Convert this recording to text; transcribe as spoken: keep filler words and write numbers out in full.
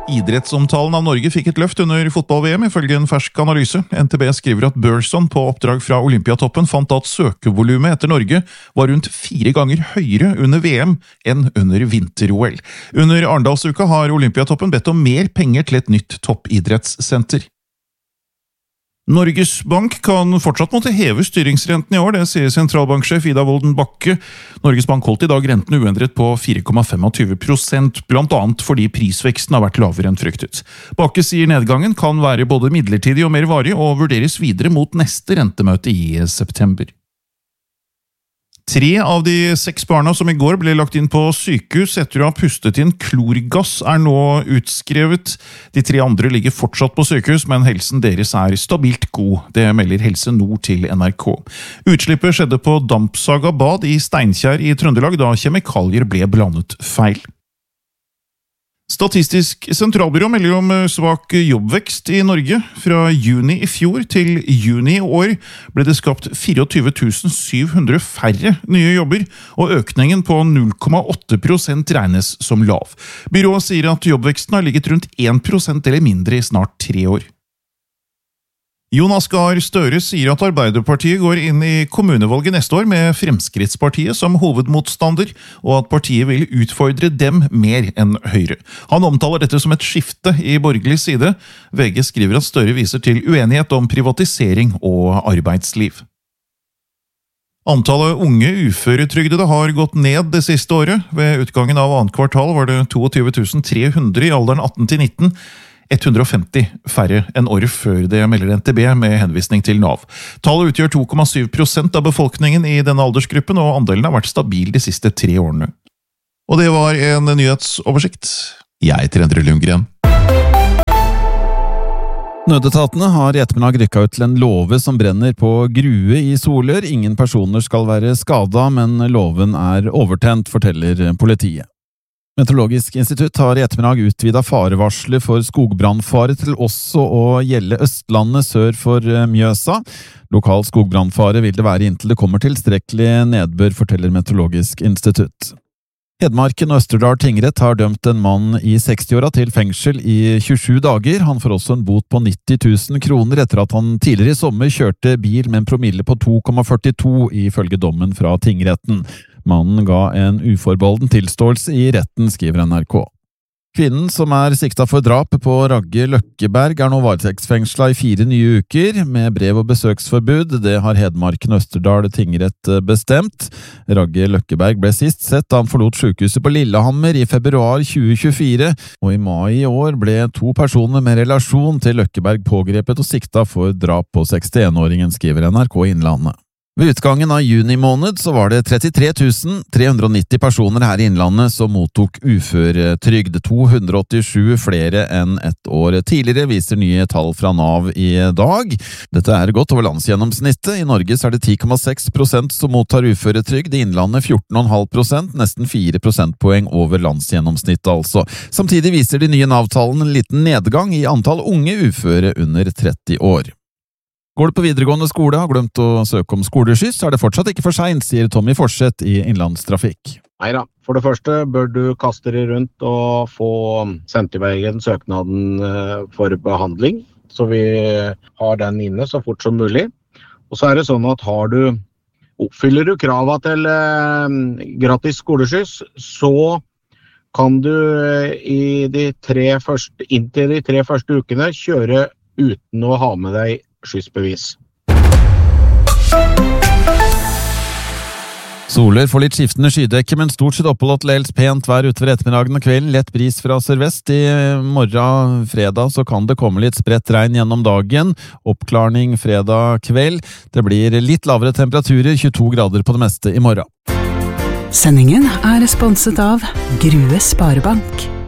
Idrettsomtalen av Norge fikk et løft under fotball-V M ifølge en fersk analyse. N T B skriver at Børson på oppdrag fra Olympiatoppen fant at søkevolumet etter Norge var rundt fire ganger høyere under V M enn under vinter-O L. Under Arendalsuka har Olympiatoppen bedt om mer penger til et nytt toppidrettssenter. Norges Bank kan fortsatt måtte heve styringsrenten i år, det sier sentralbanksjef Ida Wolden Bakke. Norges Bank holdt i dag renten uendret på fire komma tjuefem prosent, blant annet fordi prisveksten har vært lavere enn fryktet. Bakke sier nedgangen kan være både midlertidig og mer varig, og vurderes videre mot neste rentemøte i september. Tre av de seks barna som i går ble lagt inn på sykehus etter å ha pustet inn klorgass er nå utskrevet. De tre andre ligger fortsatt på sykehus, men helsen deres er stabilt god. Det melder Helse Nord til N R K. Utslippet skjedde på Dampsaga bad i Steinkjer i Trøndelag, da kjemikalier ble blandet feil. Statistisk sentralbyrå melder om svak jobbvekst i Norge. Fra juni i fjor til juni i år ble det skapt tjuefire tusen syv hundre færre nye jobber, og økningen på null komma åtte prosent regnes som lav. Byrået sier at jobbveksten har ligget rundt én prosent eller mindre i snart tre år. Jonas Gahr Støre sier at Arbeiderpartiet går inn i kommunevalget neste år med Fremskrittspartiet som hovedmotstander, og at partiet vil utfordre dem mer enn Høyre. Han omtaler dette som et skifte i borgerlig side. V G skriver at Støre viser til uenighet om privatisering og arbeidsliv. Antallet unge uføretrygdede har gått ned det siste året. Ved utgangen av annet kvartal var det tjueto tusen tre hundre i alderen atten til nitten, ett hundre og femti færre enn året før, det melder N T B med henvisning til Nav. Tallet utgjør to komma syv prosent av befolkningen i denne aldersgruppen, og andelen har vært stabil de siste tre årene. Og det var en nyhetsoversikt. Jeg heter Endre Lundgren. Nødetatene har i ettermiddag rykket ut til en låve som brenner på Grue i Solør. Ingen personer skal være skadet, men låven er overtent, forteller politiet. Meteorologisk institutt har i ettermiddag utvidet farevarsler for skogbrannfare til også å gjelde Østlandet sør for Mjøsa. Lokal skogbrannfare vil det være inntil det kommer tilstrekkelig nedbør, forteller Meteorologisk institutt. Hedmarken og Østerdal tingrett har dømt en mann i sekstiåra til fengsel i tjuesju dager. Han får også en bot på nitti tusen kroner etter at han tidligere i sommer kjørte bil med en promille på to komma førtito ifølge dommen fra tingretten. Mannen ga en uforbeholden tilståelse i retten, skriver N R K. Kvinnen som er siktet for drap på Ragge Løkkeberg er nå varetektsfengslet i fire nye uker, med brev- og besøksforbud. Det har Hedmarken og Østerdal tingrett bestemt. Ragge Løkkeberg ble sist sett da han forlot sykehuset på Lillehammer i februar tjue tjuefire, og i mai i år ble to personer med relasjon til Løkkeberg pågrepet og siktet for drap på sekstien-åringen, skriver N R K Innlandet. Ved utgangen av juni måned så var det trettitre tusen tre hundre og nitti personer her i Innlandet som mottok uføretrygd, to hundre og åttisju flere enn ett år tidligere, viser nye tall fra Nav i dag. Dette er godt over landsgjennomsnittet. I Norge så er det ti komma seks prosent som mottar uføretrygd, i Innlandet fjorten komma fem prosent, nesten fire prosentpoeng over landsgjennomsnittet altså. Samtidig viser de nye Nav-tallene en liten nedgang i antall unge uføre under tretti år. Går du på videregående skole og har glemt å søke om skoleskyss, er det fortsatt ikke for sent, sier Tommy Forseth i Innlandstrafikk. Neida, for det første bør du kaste deg rundt og få sendt i veien søknaden for behandling, så vi har den inne så fort som mulig. Og så er det sånn at har du, oppfyller du kravet til eh, gratis skoleskyss, så kan du i de tre første, inntil de tre første ukene kjøre uten å ha med deg skyssbevis. Soler får litt skiftende skydekke, men stort sett oppholdt dels pent vær utover ettermiddagen og kvelden. Lett bris fra sørvest. I morgen fredag så kan det komme litt spredt regn gjennom dagen. Oppklarning fredag kveld. Det blir litt lavere temperaturer, tjueto grader på det meste i morgen. Sendingen er sponset av Grue Sparebank.